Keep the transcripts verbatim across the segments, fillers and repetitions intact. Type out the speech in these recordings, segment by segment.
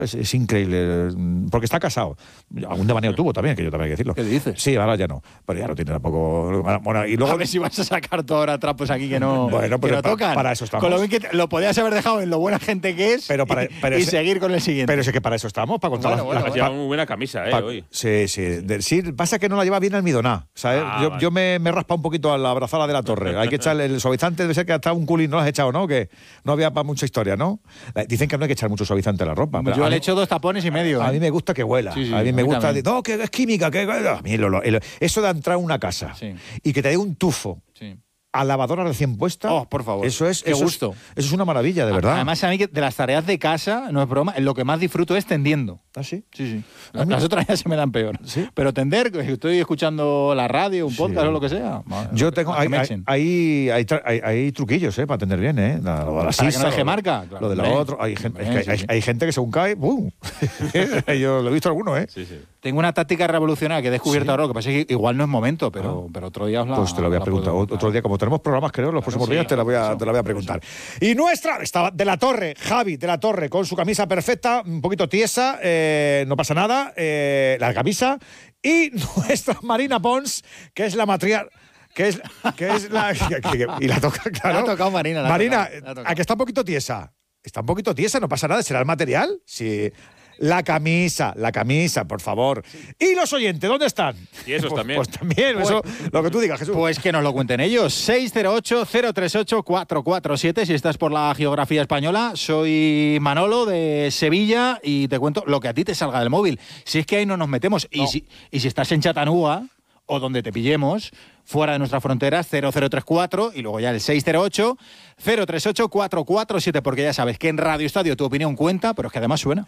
Es, es increíble, porque está casado. Algún devaneo tuvo también, que yo también hay que decirlo. ¿Qué dices? Sí, ahora ya no, pero ya no tiene tampoco. Bueno, y luego a ver si vas a sacar tú ahora trapos aquí que no, bueno, que no para, tocan. Para eso estamos. Con lo bien que te, lo podías haber dejado en lo buena gente que es pero para, pero y ese, seguir con el siguiente. Pero es que para eso estamos, para contar bueno, las, bueno, las, bueno. Lleva muy buena camisa, eh, pa, hoy. Sí, sí. De, sí, pasa que no la lleva bien almidoná. ¿Sabes? Ah, yo vale. yo me, me raspa un poquito a la abrazada de la torre. Hay que echarle el suavizante, debe ser que hasta un culín no lo has echado, ¿no? Que no había para mucha historia, ¿no? Dicen que no hay que echar mucho suavizante a la ropa. Yo le he hecho dos tapones y medio. A ¿eh? mí me gusta que huela. Sí, sí, a mí me a mí gusta. también. No, que es química. Que, a mí lo, lo, el, eso de entrar a una casa Sí. y que te dé un tufo Sí. a lavadora recién puesta. Oh, por favor. Eso es. Qué eso gusto. Es, eso es una maravilla, de verdad. Además, a mí que de las tareas de casa, no es broma, lo que más disfruto es tendiendo. ¿Ah, sí? Sí, sí. A mí- Las otras ya se me dan peor. ¿Sí? Pero tender, que estoy escuchando la radio, un podcast Sí. o lo que sea. madre, Yo tengo. que Hay, me hay, echen. hay, hay, tra- hay- hay truquillos, ¿eh? Para atender bien, ¿eh? La, lo de la Para que no sisa, deje lo de- marca, claro, Lo de la hombre. otra. Hay gente, es Hombre, que hay, sí, sí. hay gente que según cae. ¡Bum! Yo lo he visto alguno, ¿eh? Sí, sí. Tengo una táctica revolucionaria que he descubierto Sí. ahora, lo que pasa es que igual no es momento, pero, pero otro día os la Pues te lo voy a la preguntar. puedo- Otro día, como tenemos programas, creo, los próximos sí, días, te la voy a, eso, te la voy a preguntar. Y nuestra, estaba de la Torre, Javi de la Torre, con su camisa perfecta, un poquito tiesa, eh, no pasa nada, eh, la camisa. Y nuestra Marina Pons, que es la matriarca. Que es, que es la. que- que- y la toca, claro. La ha tocado Marina, la ha Marina, tocado, la ha tocado. a que está un poquito tiesa. Está un poquito tiesa, no pasa nada. ¿Será el material? Sí. La camisa, la camisa, por favor. ¿Y los oyentes, dónde están? Y esos Pues- también. Pues también, eso, lo que tú digas, Jesús. Pues que nos lo cuenten ellos. seis cero ocho, cero tres ocho, cuatro cuatro siete. Si estás por la geografía española, soy Manolo de Sevilla y te cuento lo que a ti te salga del móvil. Si es que ahí no nos metemos. Y, No. si, y si estás en Chattanooga o donde te pillemos, fuera de nuestras fronteras, cero cero tres cuatro y luego ya el seis cero ocho, cero tres ocho, cuatro cuatro siete, porque ya sabes que en Radio Estadio tu opinión cuenta, pero es que además suena.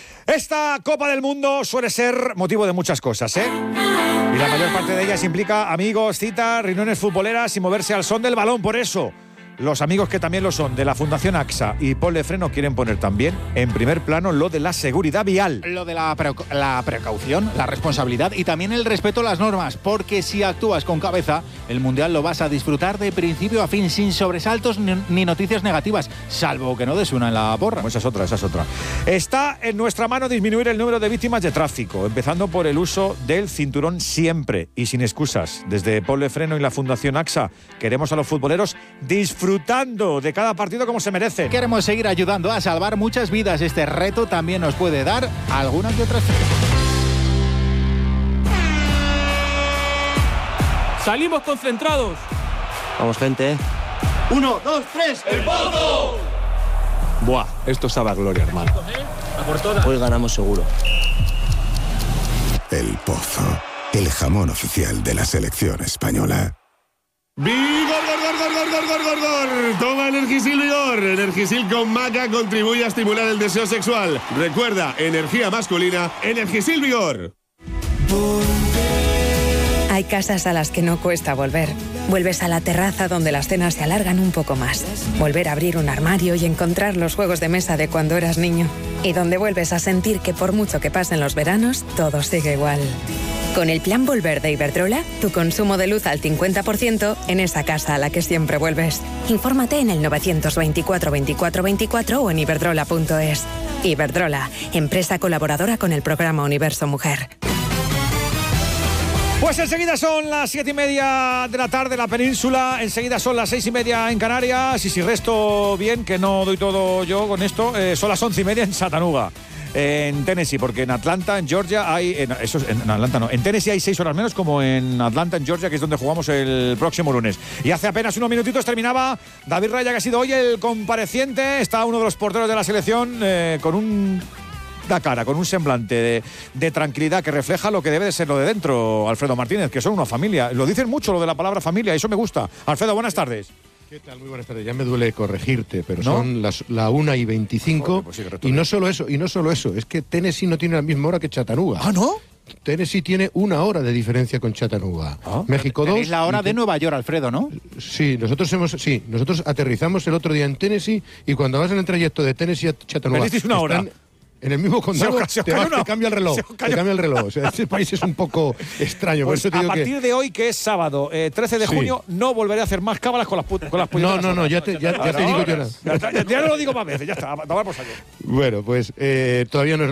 Esta Copa del Mundo suele ser motivo de muchas cosas, ¿eh? Y la mayor parte de ellas implica amigos, citas, reuniones futboleras y moverse al son del balón. Por eso, los amigos que también lo son de la Fundación AXA y Ponle Freno quieren poner también en primer plano lo de la seguridad vial. Lo de la, preca- la precaución, la responsabilidad y también el respeto a las normas, porque si actúas con cabeza, el Mundial lo vas a disfrutar de principio a fin, sin sobresaltos ni, ni noticias negativas, salvo que no des una en la porra. Bueno, esa es otra, esa es otra. Está en nuestra mano disminuir el número de víctimas de tráfico, empezando por el uso del cinturón siempre y sin excusas. Desde Ponle Freno y la Fundación AXA queremos a los futboleros disfrutando de cada partido como se merece. Queremos seguir ayudando a salvar muchas vidas. Este reto también nos puede dar alguna que otra estrella. Salimos concentrados. Vamos, gente. Uno, dos, tres. ¡El Pozo! Buah, esto sabe a gloria, hermano. A por todas. Hoy ganamos seguro. El Pozo, el jamón oficial de la selección española. ¡Vigor, gor, gor, gor, gor, gor, gor, gor! Toma Energisil Vigor. Energisil con maca contribuye a estimular el deseo sexual. Recuerda, energía masculina, Energisil Vigor. Hay casas a las que no cuesta volver. Vuelves a la terraza donde las cenas se alargan un poco más. Volver a abrir un armario y encontrar los juegos de mesa de cuando eras niño. Y donde vuelves a sentir que por mucho que pasen los veranos, todo sigue igual. Con el plan Volver de Iberdrola, tu consumo de luz al cincuenta por ciento en esa casa a la que siempre vuelves. Infórmate en el novecientos veinticuatro veinticuatro veinticuatro o en iberdrola punto es. Iberdrola, empresa colaboradora con el programa Universo Mujer. Pues enseguida son las siete y media de la tarde en la península, enseguida son las seis y media en Canarias y si resto bien, que no doy todo yo con esto, eh, son las once y media en Chattanooga. En Tennessee, porque en Atlanta, en Georgia, hay. En, eso es, en Atlanta no. En Tennessee hay seis horas menos, como en Atlanta, en Georgia, que es donde jugamos el próximo lunes. Y hace apenas unos minutitos terminaba David Raya, que ha sido hoy el compareciente. Está uno de los porteros de la selección eh, con un. Da cara, con un semblante de, de tranquilidad que refleja lo que debe de ser lo de dentro, Alfredo Martínez, que son una familia. Lo dicen mucho lo de la palabra familia, eso me gusta. Alfredo, buenas tardes. ¿Qué tal? Muy buenas tardes. Ya me duele corregirte, pero ¿No? son las la una y veinticinco. Joder, pues sí, que resto y de- no solo eso, y no solo eso, es que Tennessee no tiene la misma hora que Chattanooga. Ah, ¿no? Tennessee tiene una hora de diferencia con Chattanooga. Ah. México dos. Tenéis la hora y de te- Nueva York, Alfredo, ¿no? Sí, nosotros hemos, sí, nosotros aterrizamos el otro día en Tennessee y cuando vas en el trayecto de Tennessee a Chattanooga Perdisteis una hora. están, en el mismo condado, Se os- se os te, cae va- uno. te cambia el reloj. Se os Te cae- cambia el reloj. O sea, este país es un poco extraño. por Pues eso te a digo partir que... de hoy, que es sábado, eh, trece de Sí. junio, no volveré a hacer más cábalas con las, put- con las No, puñeteras no, no, horas. ya te, ya, ya te digo yo. Ya, está, ya- ya no lo digo más veces, ya está, a tomar por saco. Bueno, pues eh, todavía no es